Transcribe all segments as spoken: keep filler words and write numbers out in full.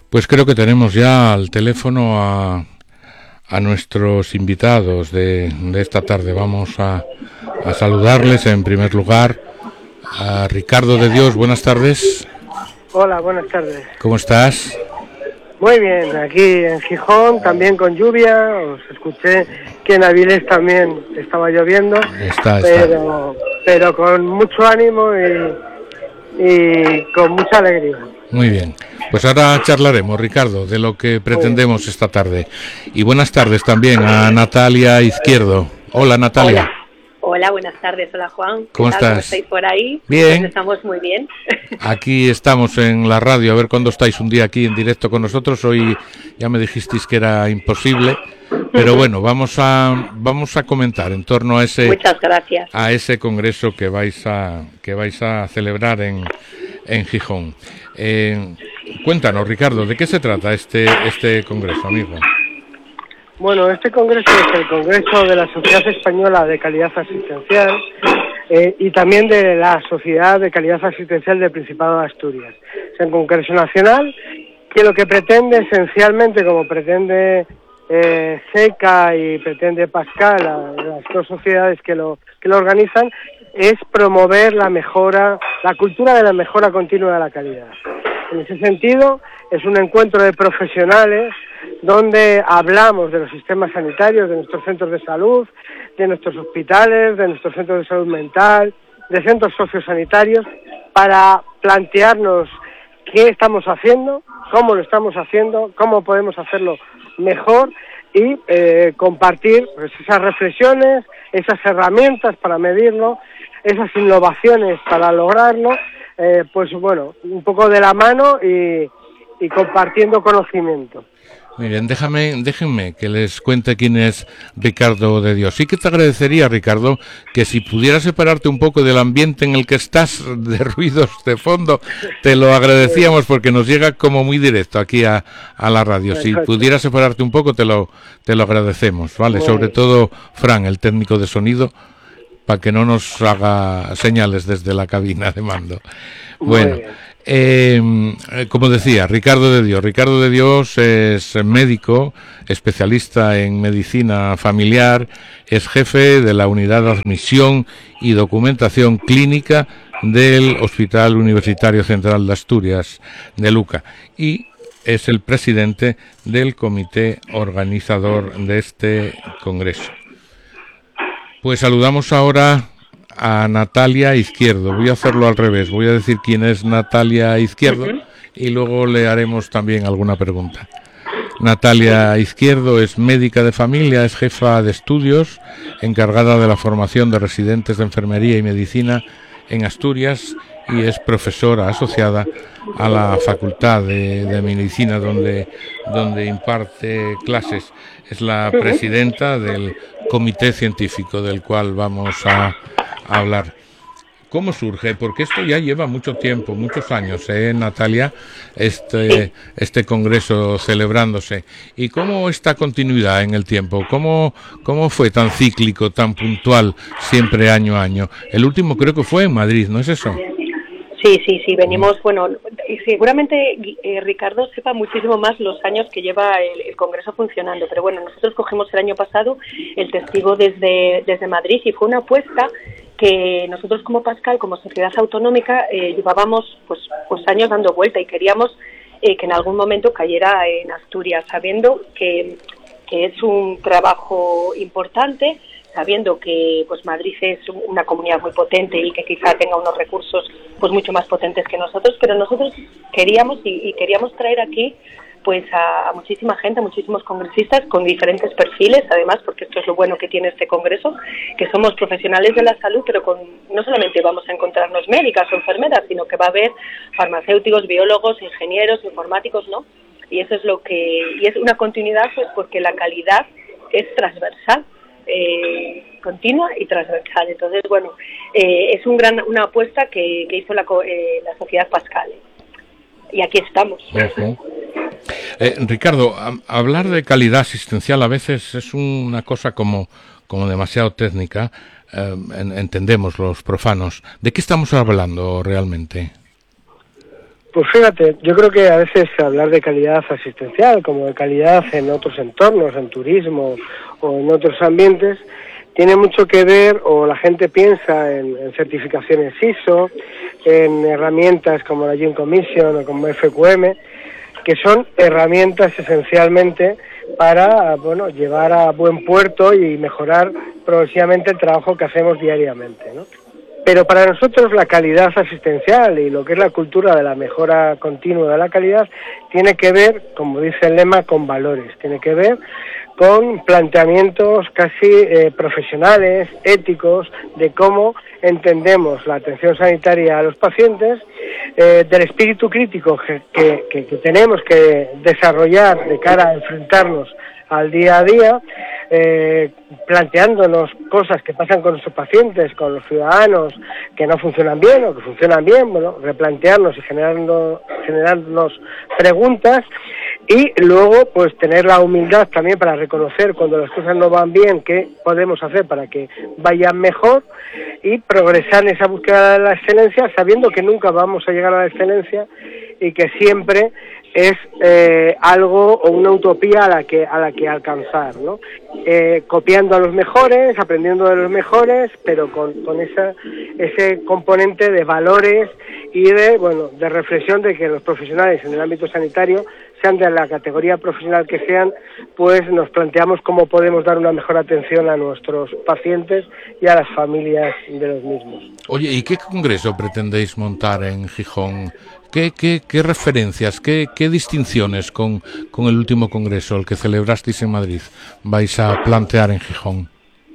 Pues creo que tenemos ya al teléfono a, a nuestros invitados de, de esta tarde. Vamos a, a saludarles en primer lugar a Ricardo de Dios. Buenas tardes. Hola, buenas tardes. ¿Cómo estás? Muy bien, aquí en Gijón, también con lluvia. Os escuché que en Avilés también estaba lloviendo, Está, está. Pero, pero con mucho ánimo y, y con mucha alegría. Muy bien, pues ahora charlaremos, Ricardo, de lo que pretendemos esta tarde. Y buenas tardes también a Natalia Izquierdo. Hola, Natalia. Hola. Hola, buenas tardes. Hola, Juan. ¿Cómo estás? ¿Cómo estáis por ahí? Bien. Pues estamos muy bien. Aquí estamos en la radio, a ver cuándo estáis un día aquí en directo con nosotros. Hoy ya me dijisteis que era imposible, pero bueno, vamos a vamos a comentar en torno a ese Muchas gracias. a ese congreso que vais a que vais a celebrar en en Gijón. Eh, cuéntanos, Ricardo, ¿de qué se trata este este congreso, amigo? Bueno, este congreso es el Congreso de la Sociedad Española de Calidad Asistencial eh, y también de la Sociedad de Calidad Asistencial del Principado de Asturias. Es un congreso nacional que lo que pretende esencialmente, como pretende eh, SECA y pretende Pascal, la, las dos sociedades que lo, que lo organizan, es promover la mejora, la cultura de la mejora continua de la calidad. En ese sentido, es un encuentro de profesionales donde hablamos de los sistemas sanitarios, de nuestros centros de salud, de nuestros hospitales, de nuestros centros de salud mental, de centros sociosanitarios, para plantearnos qué estamos haciendo, cómo lo estamos haciendo, cómo podemos hacerlo mejor y eh, compartir pues, esas reflexiones, esas herramientas para medirlo, esas innovaciones para lograrlo, eh, pues bueno, un poco de la mano y, y compartiendo conocimiento. Miren, déjame, déjenme que les cuente quién es Ricardo de Dios. Sí que te agradecería, Ricardo, que si pudieras separarte un poco del ambiente en el que estás, de ruidos de fondo, te lo agradecíamos porque nos llega como muy directo aquí a, a la radio. Si pudieras separarte un poco, te lo, te lo agradecemos, ¿vale? Sobre todo Fran, el técnico de sonido, para que no nos haga señales desde la cabina de mando. Bueno, eh, como decía, Ricardo de Dios. Ricardo de Dios es médico, especialista en medicina familiar, es jefe de la unidad de admisión y documentación clínica del Hospital Universitario Central de Asturias de Luca y es el presidente del comité organizador de este congreso. Pues saludamos ahora a Natalia Izquierdo. Voy a hacerlo al revés. Voy a decir quién es Natalia Izquierdo uh-huh. y luego le haremos también alguna pregunta. Natalia Izquierdo es médica de familia, es jefa de estudios, encargada de la formación de residentes de enfermería y medicina en Asturias y es profesora asociada a la Facultad de, de Medicina donde, donde imparte clases. Es la presidenta del comité científico del cual vamos a, a hablar. ¿Cómo surge? Porque esto ya lleva mucho tiempo, muchos años, ¿eh, Natalia? Este, este congreso celebrándose. ¿Y cómo esta continuidad en el tiempo? ¿Cómo, cómo fue tan cíclico, tan puntual, siempre año a año? El último creo que fue en Madrid, ¿no es eso? Sí, sí, sí, venimos, bueno, seguramente eh, Ricardo sepa muchísimo más los años que lleva el, el Congreso funcionando, pero bueno, nosotros cogemos el año pasado el testigo desde, desde Madrid y fue una apuesta que nosotros como Pascal, como sociedad autonómica, eh, llevábamos pues, pues años dando vuelta y queríamos eh, que en algún momento cayera en Asturias, sabiendo que, que es un trabajo importante, sabiendo que pues Madrid es una comunidad muy potente y que quizá tenga unos recursos pues mucho más potentes que nosotros, pero nosotros queríamos y, y queríamos traer aquí pues a, a muchísima gente, a muchísimos congresistas con diferentes perfiles, además, porque esto es lo bueno que tiene este congreso, que somos profesionales de la salud, pero con no solamente vamos a encontrarnos médicas o enfermeras, sino que va a haber farmacéuticos, biólogos, ingenieros, informáticos, ¿no? Y eso es lo que y es una continuidad, pues porque la calidad es transversal. Eh, continua y transversal. Entonces, bueno, eh, es un gran una apuesta que, que hizo la, eh, la sociedad Pascal. Y aquí estamos. Uh-huh. Eh, Ricardo, a, hablar de calidad asistencial a veces es una cosa como, como demasiado técnica. Eh, en, entendemos los profanos. ¿De qué estamos hablando realmente? Pues fíjate, yo creo que a veces hablar de calidad asistencial, como de calidad en otros entornos, en turismo o en otros ambientes, tiene mucho que ver, o la gente piensa en, en certificaciones I S O, en herramientas como la Joint Commission o como F Q M, que son herramientas esencialmente para, bueno, llevar a buen puerto y mejorar progresivamente el trabajo que hacemos diariamente, ¿no? Pero para nosotros la calidad asistencial y lo que es la cultura de la mejora continua de la calidad tiene que ver, como dice el lema, con valores, tiene que ver con planteamientos casi eh, profesionales, éticos, de cómo entendemos la atención sanitaria a los pacientes, eh, del espíritu crítico que, que, que, que tenemos que desarrollar de cara a enfrentarnos al día a día, eh, planteándonos cosas que pasan con nuestros pacientes, con los ciudadanos, que no funcionan bien o que funcionan bien, bueno, replantearnos y generando, generarnos preguntas, y luego pues tener la humildad también para reconocer cuando las cosas no van bien, qué podemos hacer para que vayan mejor, y progresar en esa búsqueda de la excelencia, sabiendo que nunca vamos a llegar a la excelencia y que siempre es eh, algo o una utopía a la que a la que alcanzar, ¿no? Eh, copiando a los mejores, aprendiendo de los mejores, pero con, con esa ese componente de valores y de bueno de reflexión de que los profesionales en el ámbito sanitario, sean de la categoría profesional que sean, pues nos planteamos cómo podemos dar una mejor atención a nuestros pacientes y a las familias de los mismos. Oye, ¿y qué congreso pretendéis montar en Gijón? ¿Qué, qué, qué referencias, qué, qué distinciones con, con el último congreso, el que celebrasteis en Madrid, vais a plantear en Gijón?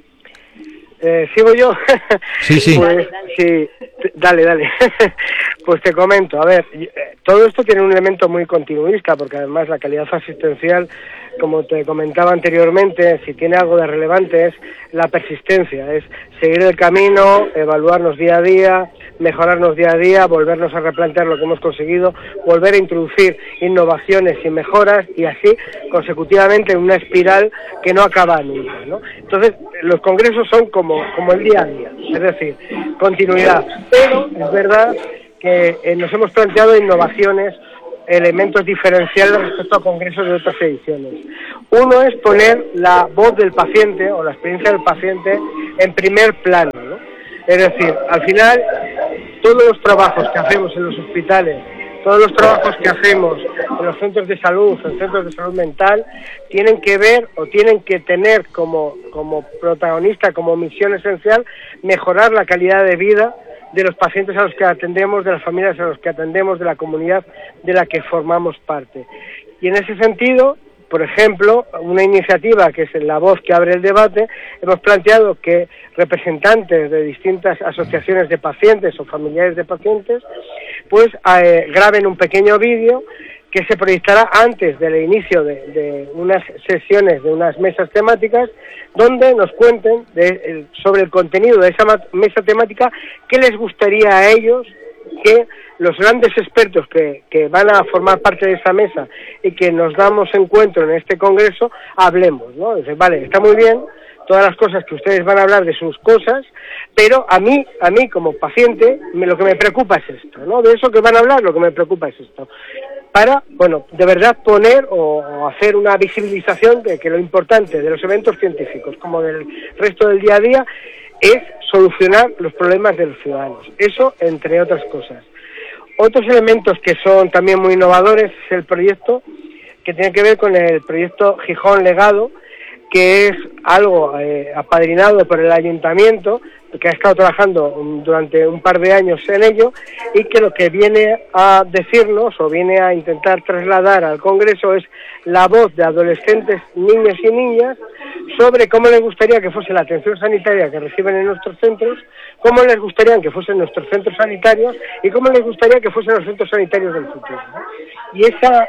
Eh, ¿Sigo yo? Sí, sí. Pues, sí, dale, dale. Pues te comento, a ver, todo esto tiene un elemento muy continuista, porque además la calidad asistencial, como te comentaba anteriormente, si tiene algo de relevante es la persistencia, es seguir el camino, evaluarnos día a día, mejorarnos día a día, volvernos a replantear lo que hemos conseguido, volver a introducir innovaciones y mejoras, y así consecutivamente en una espiral que no acaba nunca, ¿no? Entonces, los congresos son como, como el día a día, es decir, continuidad, pero es verdad que eh, nos hemos planteado innovaciones, elementos diferenciales respecto a congresos de otras ediciones. Uno es poner la voz del paciente o la experiencia del paciente en primer plano, ¿no? Es decir, al final, todos los trabajos que hacemos en los hospitales, todos los trabajos que hacemos en los centros de salud, en centros de salud mental, tienen que ver o tienen que tener como, como protagonista, como misión esencial, mejorar la calidad de vida de los pacientes a los que atendemos, de las familias a los que atendemos, de la comunidad de la que formamos parte. Y en ese sentido, por ejemplo, una iniciativa que es La Voz que abre el debate, hemos planteado que representantes de distintas asociaciones de pacientes o familiares de pacientes, pues eh, graben un pequeño vídeo que se proyectará antes del inicio de, de unas sesiones, de unas mesas temáticas, donde nos cuenten de, el, sobre el contenido de esa mesa temática, qué les gustaría a ellos que los grandes expertos que, que van a formar parte de esa mesa y que nos damos encuentro en este congreso, hablemos, ¿no? Dice, vale, está muy bien todas las cosas que ustedes van a hablar de sus cosas, pero a mí, a mí como paciente, me, lo que me preocupa es esto, ¿no? De eso que van a hablar, lo que me preocupa es esto. Para, bueno, de verdad poner o, o hacer una visibilización de que lo importante de los eventos científicos, como del resto del día a día, es solucionar los problemas de los ciudadanos. Eso, entre otras cosas. Otros elementos que son también muy innovadores es el proyecto que tiene que ver con el proyecto Gijón Legado, que es algo eh, apadrinado por el ayuntamiento, que ha estado trabajando um, durante un par de años en ello, y que lo que viene a decirnos o viene a intentar trasladar al Congreso es la voz de adolescentes, niños y niñas sobre cómo les gustaría que fuese la atención sanitaria que reciben en nuestros centros, cómo les gustaría que fuesen nuestros centros sanitarios y cómo les gustaría que fuesen los centros sanitarios del futuro, ¿no? Y esa,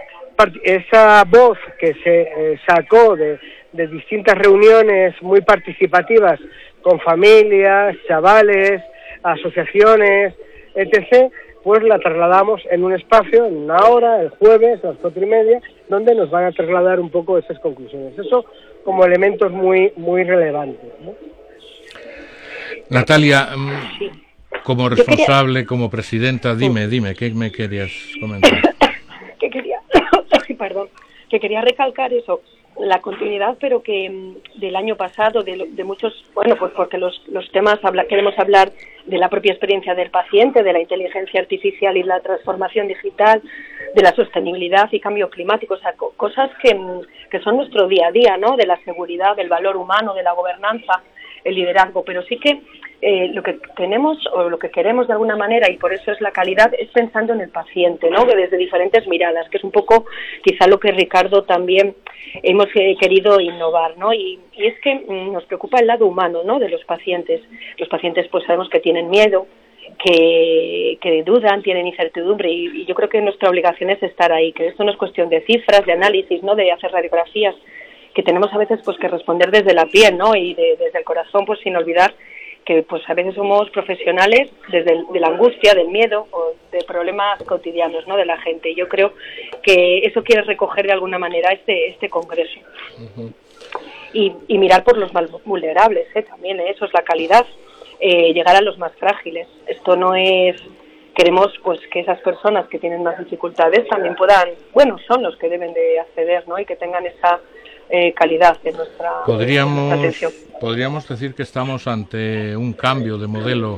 esa voz que se eh, sacó de de distintas reuniones muy participativas con familias, chavales, asociaciones, etcétera, pues la trasladamos en un espacio, en una hora, el jueves, a las cuatro y media, donde nos van a trasladar un poco esas conclusiones. Eso como elementos muy muy relevantes, ¿no? Natalia, Como responsable, quería... como presidenta, dime, dime, ¿qué me querías comentar? que quería, perdón, que quería recalcar eso, la continuidad, pero que del año pasado, de, de muchos, bueno, pues porque los, los temas, habla, queremos hablar de la propia experiencia del paciente, de la inteligencia artificial y la transformación digital, de la sostenibilidad y cambio climático, o sea, co cosas que, que son nuestro día a día, ¿no? De la seguridad, del valor humano, de la gobernanza, el liderazgo, pero sí que eh, lo que tenemos o lo que queremos de alguna manera, y por eso es la calidad, es pensando en el paciente, ¿no? Que desde diferentes miradas, que es un poco quizá lo que Ricardo también hemos eh, querido innovar, ¿no? Y, y es que mm, nos preocupa el lado humano, ¿no? De los pacientes. Los pacientes pues sabemos que tienen miedo, que, que dudan, tienen incertidumbre, y, y yo creo que nuestra obligación es estar ahí, que esto no es cuestión de cifras, de análisis, ¿no? De hacer radiografías, que tenemos a veces pues que responder desde la piel, ¿no? Y de, desde el corazón, pues sin olvidar que pues a veces somos profesionales desde el, de la angustia, del miedo o de problemas cotidianos, ¿no? De la gente. Y yo creo que eso quiere recoger de alguna manera este este congreso. Uh-huh. y, y mirar por los más vulnerables, ¿eh? También, ¿eh? Eso es la calidad, eh, llegar a los más frágiles. Esto no es... Queremos pues que esas personas que tienen más dificultades también puedan, bueno, son los que deben de acceder, ¿no? Y que tengan esa eh, calidad de nuestra, podríamos, nuestra atención. Podríamos decir que estamos ante un cambio de modelo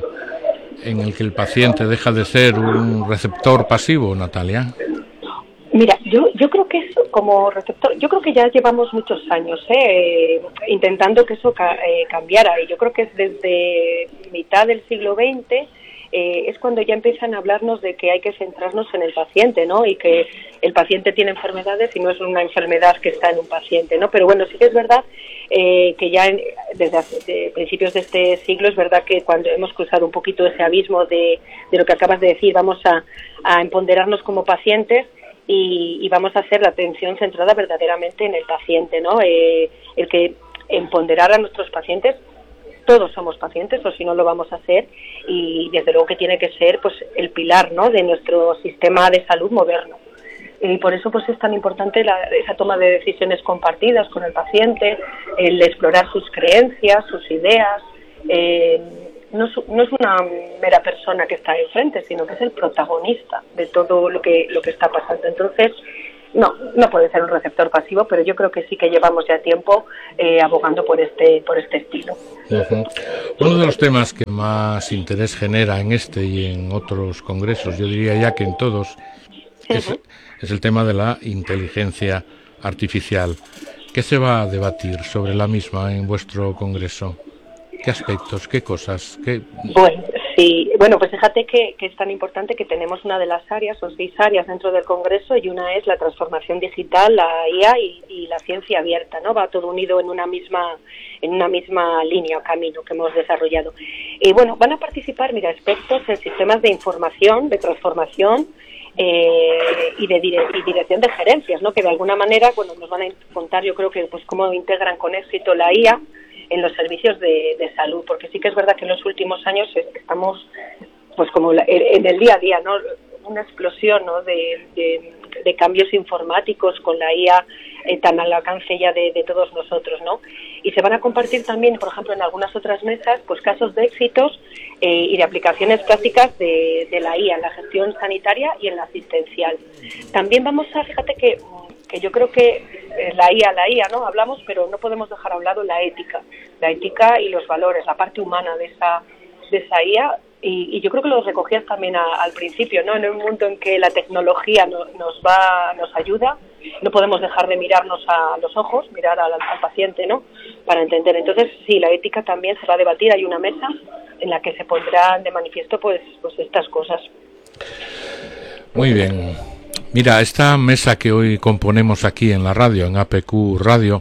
en el que el paciente deja de ser un receptor pasivo, Natalia. Mira, yo yo creo que eso como receptor, yo creo que ya llevamos muchos años eh, intentando que eso ca eh, cambiara, y yo creo que es desde mitad del siglo veinte. Eh, es cuando ya empiezan a hablarnos de que hay que centrarnos en el paciente, ¿no? Y que el paciente tiene enfermedades y no es una enfermedad que está en un paciente, ¿no? Pero bueno, sí que es verdad eh, que ya en, desde hace, de principios de este siglo es verdad que cuando hemos cruzado un poquito ese abismo de, de lo que acabas de decir, vamos a, a empoderarnos como pacientes y, y vamos a hacer la atención centrada verdaderamente en el paciente, ¿no? Eh, el que empoderar a nuestros pacientes. Todos somos pacientes, o si no lo vamos a hacer, y desde luego que tiene que ser pues el pilar, ¿no? De nuestro sistema de salud moderno. Y por eso pues es tan importante la, esa toma de decisiones compartidas con el paciente, el explorar sus creencias, sus ideas. Eh, no, es, no es una mera persona que está enfrente, sino que es el protagonista de todo lo que lo que está pasando. Entonces, no, no puede ser un receptor pasivo, pero yo creo que sí que llevamos ya tiempo eh, abogando por este por este estilo. Uh-huh. Uno de los temas que más interés genera en este y en otros congresos, yo diría ya que en todos, uh-huh. es, es el tema de la inteligencia artificial. ¿Qué se va a debatir sobre la misma en vuestro congreso? ¿Qué aspectos, qué cosas? Qué... Bueno, sí, bueno, pues fíjate que, que es tan importante que tenemos una de las áreas, son seis áreas dentro del Congreso, y una es la transformación digital, la I A y, y la ciencia abierta, ¿no? Va todo unido en una misma en una misma línea o camino que hemos desarrollado. Y bueno, van a participar, mira, expertos en sistemas de información, de transformación eh, y de dire y dirección de gerencias, ¿no? Que de alguna manera, bueno, nos van a contar, yo creo que pues cómo integran con éxito la I A en los servicios de, de salud, porque sí que es verdad que en los últimos años estamos, pues como la, en el día a día, ¿no? Una explosión, ¿no? de, de, de cambios informáticos con la I A eh, tan al alcance ya de, de todos nosotros, ¿no? Y se van a compartir también, por ejemplo, en algunas otras mesas, pues casos de éxitos eh, y de aplicaciones prácticas de, de la I A en la gestión sanitaria y en la asistencial. También vamos a, fíjate que que yo creo que la I A, la I A, ¿no? Hablamos, pero no podemos dejar a un lado la ética, la ética y los valores, la parte humana de esa de esa I A, y, y yo creo que lo recogías también a, al principio, ¿no? En un mundo en que la tecnología no, nos va, nos ayuda, no podemos dejar de mirarnos a los ojos, mirar al, al paciente, ¿no? Para entender. Entonces, sí, la ética también se va a debatir, hay una mesa en la que se pondrán de manifiesto, pues, pues estas cosas. Muy bien. Mira, esta mesa que hoy componemos aquí en la radio, en A P Q Radio,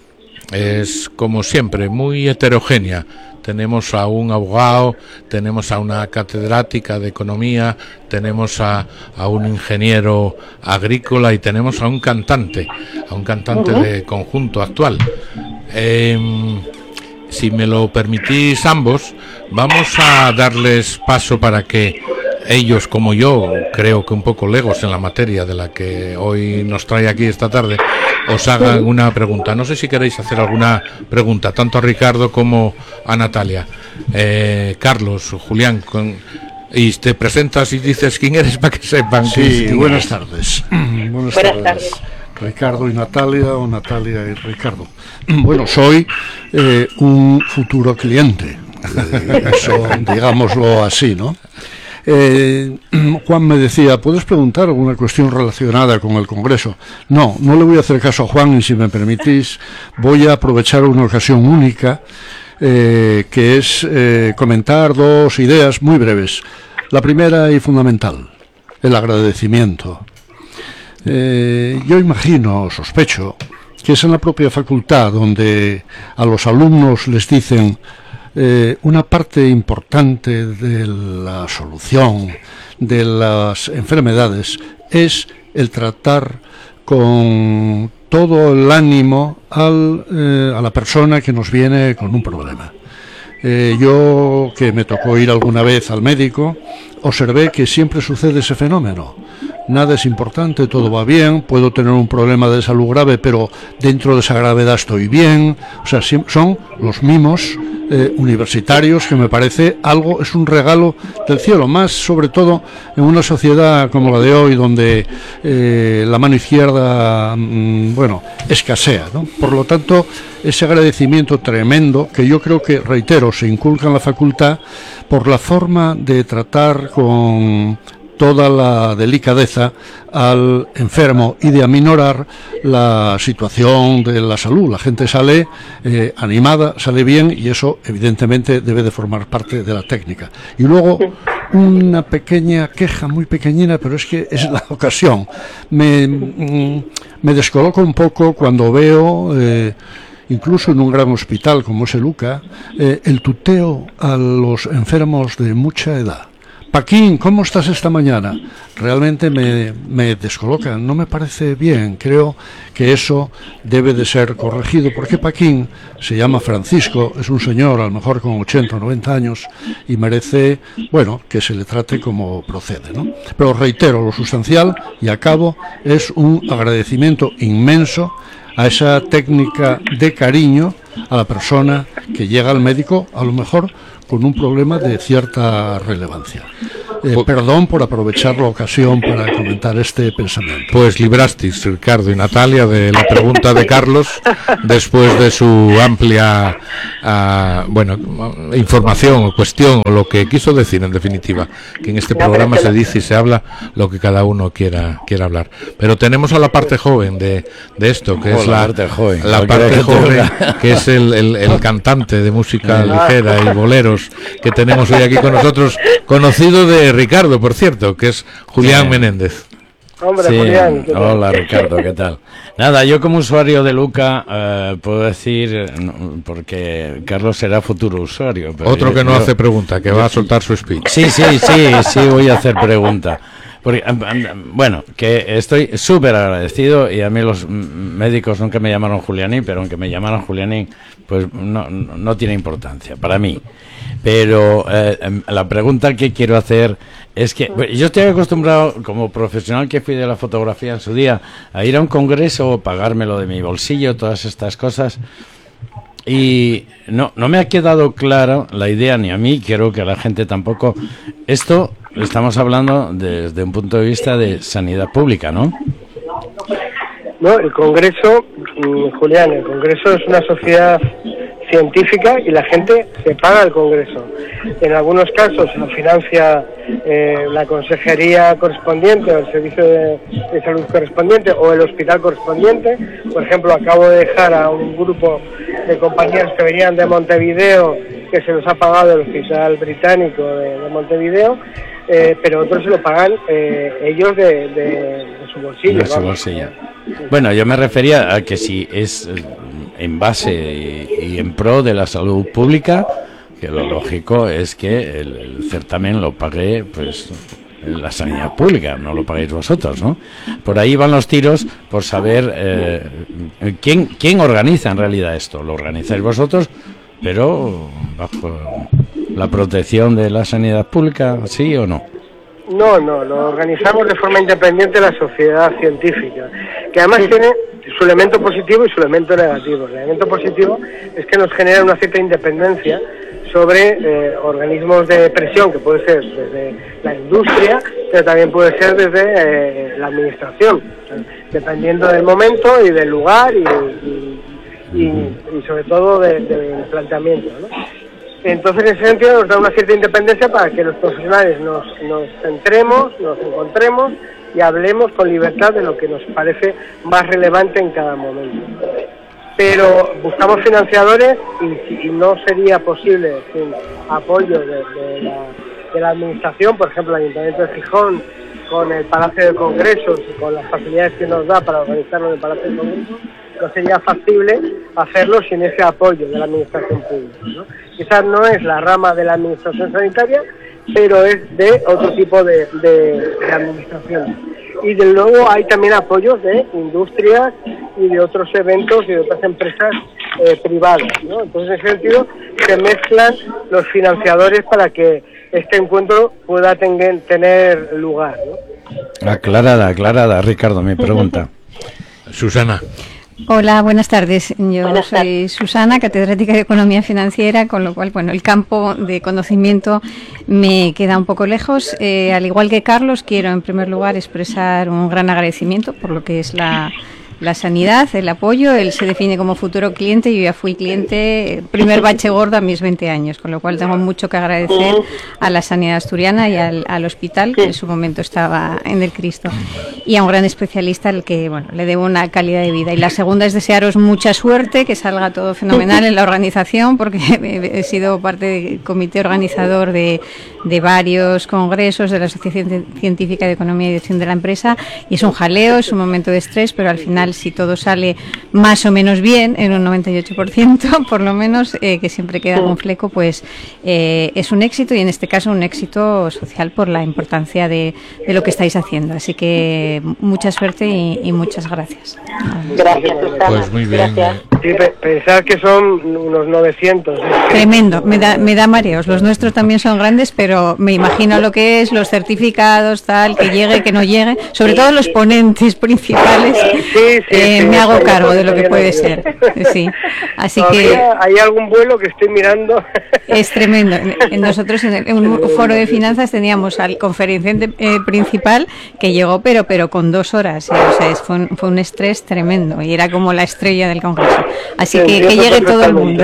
es como siempre muy heterogénea. Tenemos a un abogado, tenemos a una catedrática de economía, tenemos a, a un ingeniero agrícola y tenemos a un cantante, a un cantante uh-huh. de conjunto actual. Eh, si me lo permitís ambos, vamos a darles paso para que ellos, como yo, creo que un poco legos en la materia de la que hoy nos trae aquí esta tarde, os hagan una pregunta. No sé si queréis hacer alguna pregunta, tanto a Ricardo como a Natalia. Eh, Carlos, Julián, con, y te presentas y dices quién eres para que sepan. Sí, buenas tardes. buenas, buenas tardes. tardes. Ricardo y Natalia, o Natalia y Ricardo. Bueno, soy eh, un futuro cliente, eh, eso, digámoslo así, ¿no? Eh, Juan me decía, ¿puedes preguntar alguna cuestión relacionada con el Congreso? No, no le voy a hacer caso a Juan, y si me permitís, voy a aprovechar una ocasión única, eh, que es eh, comentar dos ideas muy breves. La primera y fundamental, el agradecimiento. Eh, yo imagino, sospecho, que es en la propia facultad donde a los alumnos les dicen eh, una parte importante de la solución de las enfermedades es el tratar con todo el ánimo al, eh, a la persona que nos viene con un problema. Eh, yo, que me tocó ir alguna vez al médico, observé que siempre sucede ese fenómeno. Nada es importante, todo va bien, puedo tener un problema de salud grave, pero dentro de esa gravedad estoy bien. O sea, son los mimos eh, universitarios, que me parece algo, es un regalo del cielo, más sobre todo en una sociedad como la de hoy, donde eh, la mano izquierda, mmm, bueno, escasea, ¿no? Por lo tanto, ese agradecimiento tremendo, que yo creo que, reitero, se inculca en la facultad por la forma de tratar con toda la delicadeza al enfermo y de aminorar la situación de la salud. La gente sale eh, animada, sale bien, y eso evidentemente debe de formar parte de la técnica. Y luego una pequeña queja, muy pequeñina, pero es que es la ocasión. Me, me descoloco un poco cuando veo, eh, incluso en un gran hospital como es el U C A, eh, el tuteo a los enfermos de mucha edad. Paquín, ¿cómo estás esta mañana? Realmente me, me descoloca, no me parece bien. Creo que eso debe de ser corregido, porque Paquín se llama Francisco, es un señor a lo mejor con ochenta o noventa años y merece, bueno, que se le trate como procede, ¿no? Pero reitero, lo sustancial, y acabo, es un agradecimiento inmenso a esa técnica de cariño a la persona que llega al médico, a lo mejor con un problema de cierta relevancia. Eh, perdón por aprovechar la ocasión para comentar este pensamiento. Pues librasteis, Ricardo y Natalia, de la pregunta de Carlos, después de su amplia uh, bueno, información o cuestión, o lo que quiso decir en definitiva, que en este programa se dice y se habla lo que cada uno quiera quiera hablar. Pero tenemos a la parte joven de, de esto, que oh, es la, la parte joven, la parte joven que es el, el, el cantante de música ligera y boleros que tenemos hoy aquí con nosotros, conocido de Ricardo, por cierto, que es Julián sí. Menéndez. Hombre, sí. Julián, hola Ricardo, ¿qué tal? Nada, yo como usuario de Luca eh, puedo decir, no, porque Carlos será futuro usuario. Pero Otro yo, que no yo, hace pregunta, que yo, va a soltar su speech. Sí, sí, sí, sí, voy a hacer pregunta. Porque, bueno, que estoy súper agradecido, y a mí los médicos nunca me llamaron Julianín, pero aunque me llamaran Julianín, pues no, no, no tiene importancia para mí. Pero eh, la pregunta que quiero hacer es que yo estoy acostumbrado, como profesional que fui de la fotografía en su día, a ir a un congreso, pagármelo de mi bolsillo, todas estas cosas, y no, no me ha quedado clara la idea, ni a mí, creo que a la gente tampoco. Esto estamos hablando desde un punto de vista de sanidad pública, ¿no? No, el Congreso, Julián, el Congreso es una sociedad científica y la gente se paga el Congreso. En algunos casos lo financia eh, la consejería correspondiente o el servicio de, de salud correspondiente o el hospital correspondiente. Por ejemplo, acabo de dejar a un grupo de compañeros que venían de Montevideo, que se los ha pagado el Hospital Británico de, de Montevideo, eh, pero otros se lo pagan eh, ellos de, de, de su bolsillo. De su bolsillo. Bueno, yo me refería a que si es en base y, y en pro de la salud pública, que lo lógico es que el, el certamen lo pague pues la sanidad pública, no lo paguéis vosotros, ¿no? Por ahí van los tiros, por saber eh, quién quién organiza en realidad esto. Lo organizáis vosotros, pero bajo la protección de la sanidad pública, ¿sí o no? No, no, lo organizamos de forma independiente la sociedad científica, que además tiene su elemento positivo y su elemento negativo. El elemento positivo es que nos genera una cierta independencia sobre eh, organismos de presión, que puede ser desde la industria, pero también puede ser desde eh, la administración, dependiendo del momento y del lugar y, y, y, y sobre todo de, del planteamiento, ¿no? Entonces, en ese sentido, nos da una cierta independencia para que los profesionales nos, nos centremos, nos encontremos y hablemos con libertad de lo que nos parece más relevante en cada momento. Pero buscamos financiadores y, y no sería posible sin apoyo de, de, la, de la administración, por ejemplo, el Ayuntamiento de Gijón, con el Palacio de Congresos y con las facilidades que nos da para organizarlo en el Palacio de Congresos, no sería factible hacerlo sin ese apoyo de la administración pública, ¿no? Quizás no es la rama de la administración sanitaria, pero es de otro tipo de, de, de administración. Y de luego hay también apoyos de industrias y de otros eventos y de otras empresas eh, privadas, ¿no? Entonces, en ese sentido, se mezclan los financiadores para que este encuentro pueda tener, tener lugar, ¿no? Aclarada, aclarada, Ricardo, mi pregunta. Susana. Hola, buenas tardes. Yo Buenas soy tardes. Susana, catedrática de Economía Financiera, con lo cual, bueno, el campo de conocimiento me queda un poco lejos. Eh, al igual que Carlos, quiero en primer lugar expresar un gran agradecimiento por lo que es la, la sanidad, el apoyo. Él se define como futuro cliente, yo ya fui cliente, primer bache gordo a mis veinte años, con lo cual tengo mucho que agradecer a la sanidad asturiana y al, al hospital, que en su momento estaba en el Cristo, y a un gran especialista al que, bueno, le debo una calidad de vida. Y la segunda es desearos mucha suerte, que salga todo fenomenal en la organización, porque he sido parte del comité organizador de, de varios congresos de la Asociación Científica de Economía y Dirección de la Empresa, y es un jaleo, es un momento de estrés, pero al final, si todo sale más o menos bien, en un noventa y ocho por ciento por lo menos, eh, que siempre queda un fleco, pues eh, es un éxito, y en este caso un éxito social por la importancia de, de lo que estáis haciendo. Así que mucha suerte y, y muchas gracias. Gracias, Susana. Pues muy bien. Gracias. Sí, pe- pensar que son unos novecientos. Tremendo, me da, me da mareos. Los nuestros también son grandes, pero me imagino lo que es, los certificados, tal, que llegue, que no llegue, sobre todo los ponentes principales. Sí, sí, eh, sí, me hago eso cargo de lo que también puede es ser. Sí, así que Todavía hay algún vuelo que estoy mirando. es tremendo. En- Nosotros en, el- en un foro de finanzas teníamos al conferenciante eh, principal que llegó, pero pero con dos horas. eh, O sea, es- fue un, fue un estrés tremendo y era como la estrella del congreso. Así que que llegue todo el mundo.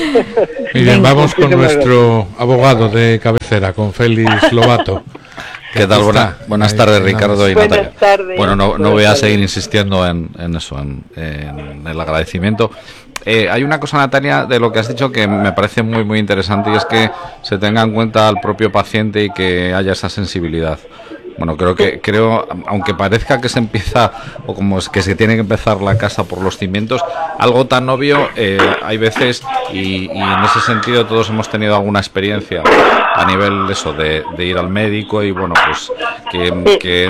Muy bien, Venga. vamos con nuestro abogado de cabecera, con Félix Lobato. ¿Qué tal? Aquí Buena- está. buenas Ahí tardes, tenemos. Ricardo y Buenas Natalia. tardes. Bueno, no, no Buenas voy a tardes. seguir insistiendo en, en eso, en, en el agradecimiento. Eh, hay una cosa, Natalia, de lo que has dicho que me parece muy, muy interesante, y es que se tenga en cuenta al propio paciente y que haya esa sensibilidad. Bueno, creo que, creo, aunque parezca que se empieza, o como es que se tiene que empezar la casa por los cimientos, algo tan obvio, eh, hay veces, y, y en ese sentido todos hemos tenido alguna experiencia a nivel de eso, de, de ir al médico y bueno, pues que, que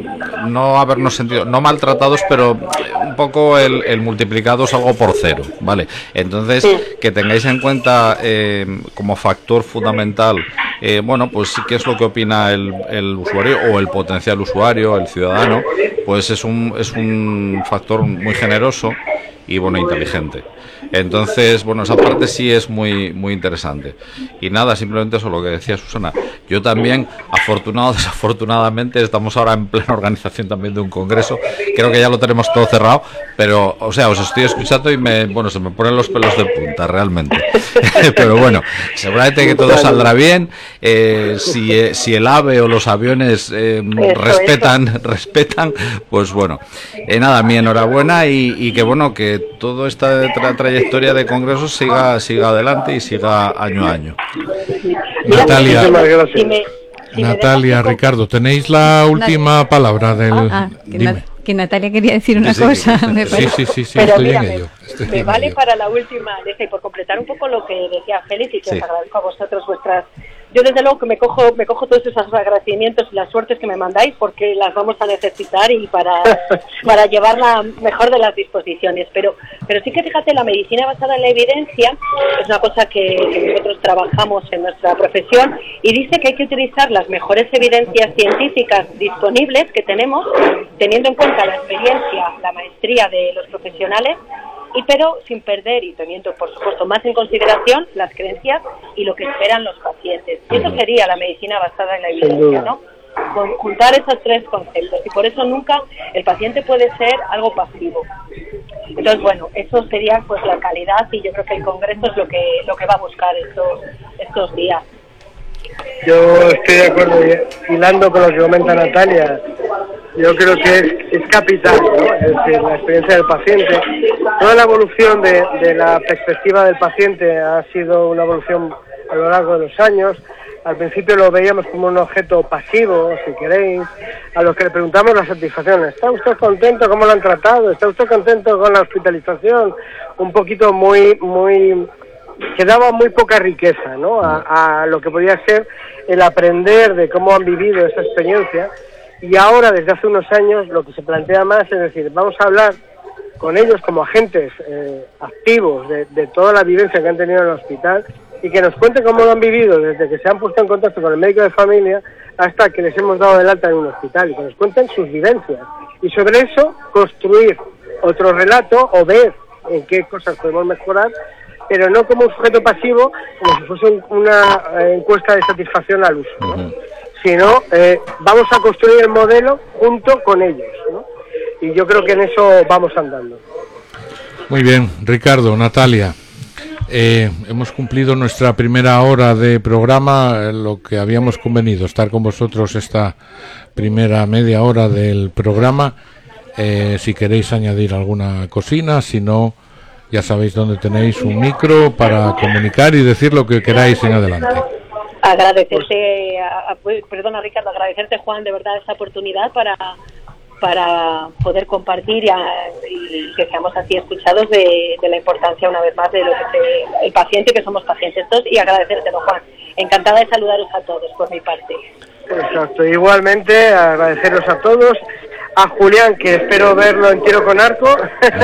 no habernos sentido, no maltratados, pero un poco el, el multiplicados algo por cero, ¿vale? Entonces, que tengáis en cuenta eh, como factor fundamental, eh, bueno, pues sí, qué es lo que opina el, el usuario o el potencial usuario, el ciudadano, pues es un, es un factor muy generoso y bueno, inteligente. Entonces, bueno, esa parte sí es muy muy interesante. Y nada, simplemente eso, lo que decía Susana. Yo también, afortunado o desafortunadamente, estamos ahora en plena organización también de un congreso. Creo que ya lo tenemos todo cerrado, pero, o sea, os estoy escuchando y me, bueno, se me ponen los pelos de punta, realmente. Pero bueno, seguramente que todo saldrá bien. Eh, si, eh, si el AVE o los aviones eh, Eso, respetan, respetan, pues bueno. Eh, nada, mi enhorabuena y, y que bueno, que toda esta tra trayectoria de congresos siga, siga adelante y siga año a año. Natalia, Muchísimas gracias. Si me- si me Natalia, dejas un poco- Ricardo, tenéis la última palabra del... Ah, que, Dime. Na- que Natalia quería decir una Sí, cosa. sí, me sí, parece. sí, sí, sí, Pero estoy mira, en me, ello. estoy me en vale ello. para la última, deja, y por completar un poco lo que decía Félix, y que Sí. os agradezco a vosotros vuestras yo desde luego que me cojo me cojo todos esos agradecimientos y las suertes que me mandáis, porque las vamos a necesitar y para para llevar la mejor de las disposiciones. Pero pero sí que fíjate, la medicina basada en la evidencia es una cosa que, que nosotros trabajamos en nuestra profesión, y dice que hay que utilizar las mejores evidencias científicas disponibles que tenemos, teniendo en cuenta la experiencia, la maestría de los profesionales, y pero sin perder y teniendo, por supuesto, más en consideración las creencias y lo que esperan los pacientes. Y eso sería la medicina basada en la evidencia, ¿no? Juntar esos tres conceptos, y por eso nunca el paciente puede ser algo pasivo. Entonces, bueno, eso sería pues la calidad, y yo creo que el Congreso es lo que lo que va a buscar estos estos días. Yo estoy de acuerdo, hilando con lo que comenta Natalia. Yo creo que es, es capital, ¿no? Es decir, la experiencia del paciente. Toda la evolución de, de la perspectiva del paciente ha sido una evolución a lo largo de los años. Al principio lo veíamos como un objeto pasivo, si queréis, a los que le preguntamos la satisfacción. ¿Está usted contento? ¿Cómo lo han tratado? ¿Está usted contento con la hospitalización? Un poquito muy, muy... que daba muy poca riqueza, ¿no? A, a lo que podía ser el aprender de cómo han vivido esa experiencia. Y ahora, desde hace unos años, lo que se plantea más es decir, vamos a hablar con ellos como agentes eh, activos de, de toda la vivencia que han tenido en el hospital, y que nos cuenten cómo lo han vivido desde que se han puesto en contacto con el médico de familia hasta que les hemos dado el alta en un hospital, y que nos cuenten sus vivencias. Y sobre eso, construir otro relato o ver en qué cosas podemos mejorar, pero no como un sujeto pasivo, como si fuese un, una eh, encuesta de satisfacción al uso, ¿no? Uh-huh. Sino eh, vamos a construir el modelo junto con ellos, ¿no? Y yo creo que en eso vamos andando. Muy bien, Ricardo, Natalia, eh, hemos cumplido nuestra primera hora de programa, eh, lo que habíamos convenido, estar con vosotros esta primera media hora del programa. Eh, si queréis añadir alguna cosina, si no, ya sabéis dónde tenéis un micro para comunicar y decir lo que queráis en adelante. Agradecerte, a, a, perdona Ricardo, agradecerte, Juan, de verdad esta oportunidad para para poder compartir y, a, y que seamos así escuchados de, de la importancia una vez más de lo que se, el paciente, que somos pacientes todos, y agradecértelo, Juan. Encantada de saludaros a todos por mi parte. Exacto, igualmente agradeceros a todos, a Julián, que espero verlo entero con arco,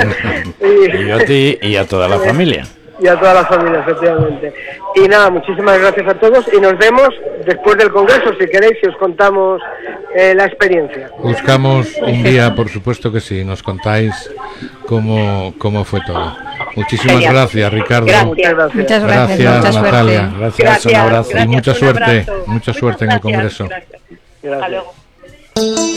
y, y a ti y a toda la familia. Y a toda la familia, efectivamente. Y nada, muchísimas gracias a todos, y nos vemos después del Congreso, si queréis, si os contamos eh, la experiencia. Buscamos un día, por supuesto que sí, nos contáis cómo, cómo fue todo. Muchísimas Genial. gracias, Ricardo. Gracias. Muchas gracias. Muchas gracias, gracias mucha Natalia. suerte. Gracias, Gracias, un abrazo. gracias, y mucha un suerte, abrazo. mucha Muchas suerte en el gracias, Congreso. Gracias. Gracias. Hasta luego.